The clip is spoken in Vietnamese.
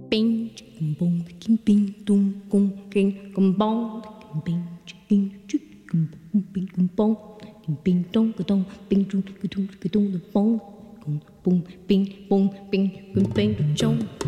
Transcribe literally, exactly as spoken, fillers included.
Bing chicken bong chicken bing dum gong king gong bong bing chicken chicken bong bing gong bong bing dong ga dong bing dum ga dum ga dum the bong gong bong bing bong bing gong bing dong